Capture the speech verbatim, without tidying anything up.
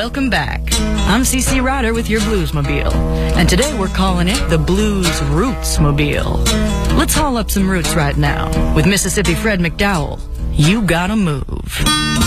Welcome back. I'm CeCe Ryder with your Bluesmobile, and today we're calling it the Blues Rootsmobile. Let's haul up some roots right now with Mississippi Fred McDowell. You gotta move.